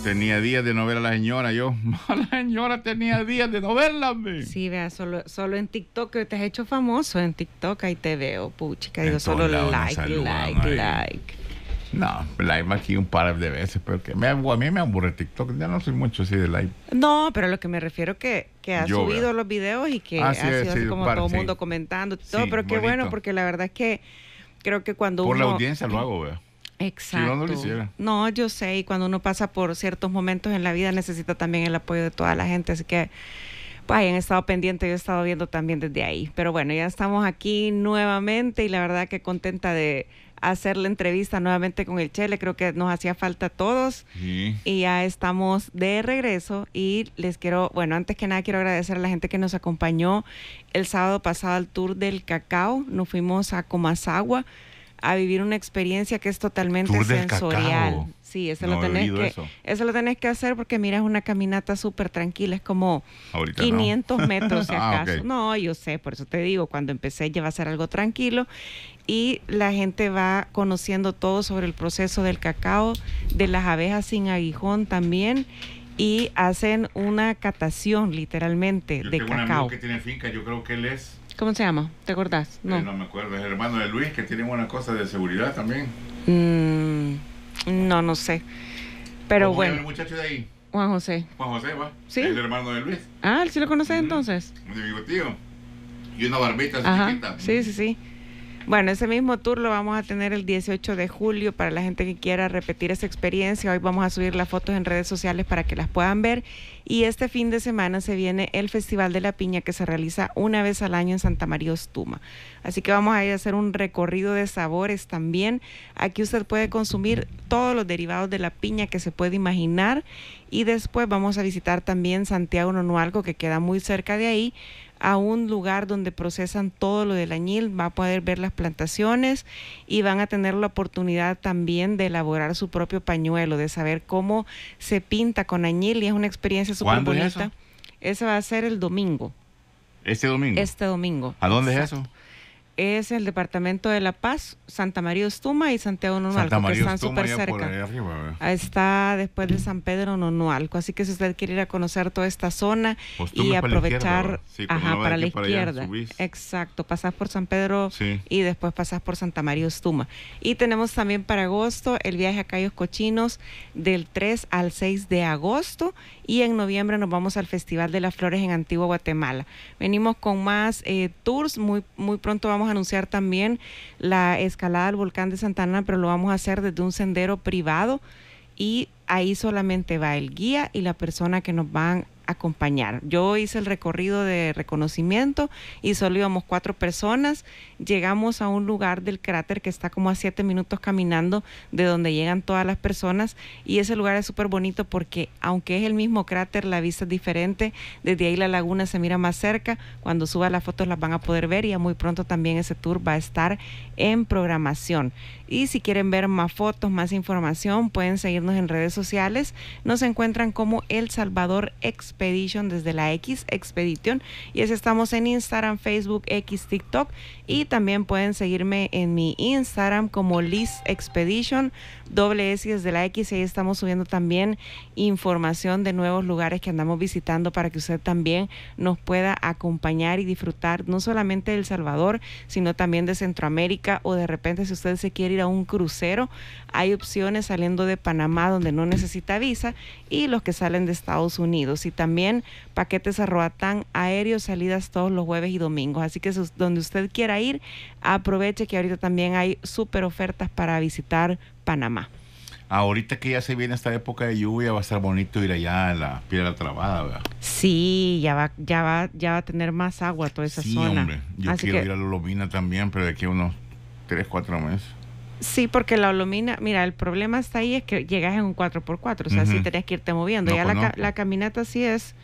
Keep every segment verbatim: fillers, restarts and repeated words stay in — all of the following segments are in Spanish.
Tenía días de no ver a la señora, yo. La señora tenía días de no verla, hombre. Sí, vea, solo, solo en TikTok, que te has hecho famoso en TikTok, ahí te veo, puchica. Digo, solo like, saludan, like, ahí. like. No, live aquí un par de veces, pero que me, a mí me aburre TikTok. Ya no soy mucho así de live. No, pero lo que me refiero que, que has Yo, subido vea. los videos y que Ah, ha sí, sido sí, así como par, todo el sí. mundo comentando. Todo, Sí, pero qué bonito. bueno, porque la verdad es que creo que cuando Por uno... la audiencia lo hago, vea. Exacto. Si no, no lo hiciera. No, yo sé, y cuando uno pasa por ciertos momentos en la vida necesita también el apoyo de toda la gente, así que pues hayan estado pendientes, yo he estado viendo también desde ahí. Pero bueno, ya estamos aquí nuevamente y la verdad que contenta de hacer la entrevista nuevamente con el Chele, creo que nos hacía falta a todos. Sí. Y ya estamos de regreso y les quiero, bueno, antes que nada quiero agradecer a la gente que nos acompañó el sábado pasado al Tour del Cacao. Nos fuimos a Comasagua a vivir una experiencia que es totalmente Tour del sensorial. Cacao. Sí, eso No lo he tenés oído que eso. eso lo tenés que hacer porque mira, es una caminata súper tranquila, es como Ahorita quinientos no. metros si Ah, acaso. ok. No, yo sé, por eso te digo, cuando empecé ya va a ser algo tranquilo y la gente va conociendo todo sobre el proceso del cacao, de las abejas sin aguijón también, y hacen una catación literalmente Yo de tengo un cacao. amigo que tiene finca, yo creo que él es... ¿Cómo se llama? ¿Te acordás? No, No. eh, no me acuerdo, es el hermano de Luis, que tiene una cosa de seguridad también. Mm, no, no sé. Pero ¿Cómo se llama bueno, el muchacho de ahí? Juan José. Juan José, va. Sí. Es el hermano de Luis. Ah, ¿sí lo conoces Ujú. entonces? De mi tío. Y una barbita así Ajá, chiquita. sí, sí, sí. Bueno, ese mismo tour lo vamos a tener el dieciocho de julio para la gente que quiera repetir esa experiencia. Hoy vamos a subir las fotos en redes sociales para que las puedan ver. Y este fin de semana se viene el Festival de la Piña que se realiza una vez al año en Santa María Ostuma. Así que vamos a ir a hacer un recorrido de sabores también. Aquí usted puede consumir todos los derivados de la piña que se puede imaginar. Y después vamos a visitar también Santiago Nonualco, que queda muy cerca de ahí, a un lugar donde procesan todo lo del añil. Va a poder ver las plantaciones y van a tener la oportunidad también de elaborar su propio pañuelo, de saber cómo se pinta con añil, y es una experiencia súper ¿Cuándo es bonita. eso? Ese va a ser el domingo, Este domingo. este domingo. ¿A dónde Exacto. es eso? Es el departamento de La Paz, Santa María Ostuma y Santiago Santa Nonualco, que María están Ostuma, súper allá por cerca. ahí arriba, ¿verdad? Está después de San Pedro Nonualco, así que si usted quiere ir a conocer toda esta zona Ostuma y es para la izquierda, aprovechar, ¿verdad? Sí, cuando ajá, uno va de para la aquí para allá, izquierda, subís. exacto, pasás por San Pedro Sí. y después pasás por Santa María Ostuma. Y tenemos también para agosto el viaje a Cayos Cochinos del tres al seis de agosto, y en noviembre nos vamos al Festival de las Flores en Antigua Guatemala. Venimos con más eh, tours, muy, muy pronto vamos a anunciar también la escalada al volcán de Santa Ana, pero lo vamos a hacer desde un sendero privado y ahí solamente va el guía y la persona que nos van a acompañar. Yo hice el recorrido de reconocimiento y solo íbamos cuatro personas. Llegamos a un lugar del cráter que está como a siete minutos caminando de donde llegan todas las personas, y ese lugar es súper bonito porque aunque es el mismo cráter, la vista es diferente. Desde ahí la laguna se mira más cerca. Cuando suba las fotos las van a poder ver, y ya muy pronto también ese tour va a estar en programación. Y si quieren ver más fotos, más información, pueden seguirnos en redes sociales. Nos encuentran como El Salvador Expedition desde la X, Expedition, y así estamos en Instagram, Facebook, X, TikTok, y también pueden seguirme en mi Instagram como Liz Expedition, doble S desde la X, y ahí estamos subiendo también información de nuevos lugares que andamos visitando para que usted también nos pueda acompañar y disfrutar no solamente de El Salvador, sino también de Centroamérica, o de repente si usted se quiere ir a un crucero, hay opciones saliendo de Panamá donde no necesita visa, y los que salen de Estados Unidos, y también paquetes a Roatán aéreos, salidas todos los jueves y domingos. Así que sus, donde usted quiera ir, aproveche que ahorita también hay súper ofertas para visitar Panamá. Ahorita que ya se viene esta época de lluvia, va a estar bonito ir allá a la Piedra Trabada, ¿verdad? Sí, ya va, ya va, ya va a tener más agua toda esa sí, zona. hombre. Yo Así quiero que, ir a la Lomina también, pero de aquí a unos tres, cuatro meses. sí, porque la Olomina, mira, el problema está ahí es que llegas en un cuatro por cuatro, o sea, Ujú. sí tenés que irte moviendo. No ya la, ca- conozco. la caminata sí es,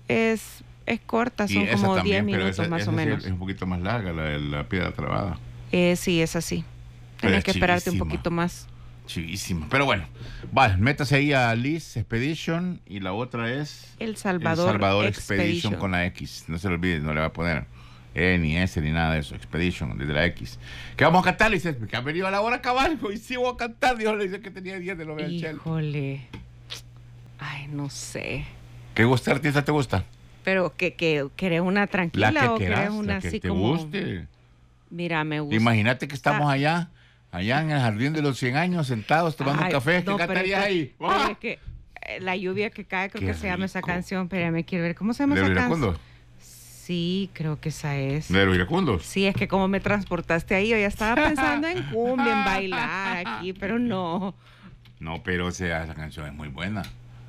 es, es corta, Y son esa como también, diez pero minutos esa- más esa o sí menos. es un poquito más larga, la de la Piedra Trabada. Eh, sí, es así. Pero Tienes es que esperarte un chivísima. poquito más. Chivísima. Pero bueno, vale, métase ahí a Liz Expedition, y la otra es El Salvador, El Salvador Expedition, Expedition. con la X. No se lo olvide, no le va a poner E, ni S, ni nada de eso. Expedition, desde la X. ¿Qué vamos a cantar? Le dice, que ha venido a la hora cabal. Hoy sí voy a cantar. Dios le dice que tenía diez de lo del Chel. Híjole. Ay, no sé. ¿Qué gusta artista te gusta? Pero que, que querés una tranquila La que o quieras, querés una la que así te como. guste. Mira, me gusta. Imagínate que estamos allá, allá en el jardín de los cien años, sentados tomando Ay, un café. no, ¿Qué pero cantarías es que- ahí? pero ¡Ah! es que, eh, la lluvia que cae, creo Qué que se llama esa rico. canción. Pero me quiero ver. ¿Cómo se llama ¿De esa los canción? iracundos? Sí, creo que esa es. ¿De los iracundos? Sí, es que como me transportaste ahí, yo ya estaba pensando en cumbia, en bailar aquí, pero no. No, pero o sea, esa canción es muy buena.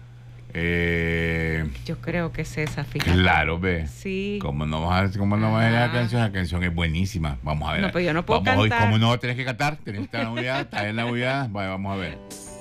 Eh, Yo creo que es esa, fíjate. claro, ve. Sí. ¿Cómo no vas a, cómo no vas a ver la Ah. canción? La canción es buenísima. Vamos a ver. No, pero yo no puedo vamos hoy, cantar. ¿cómo no? Tienes que cantar. Tienes que estar en la unidad. Está en la unidad. Vale, vamos a ver.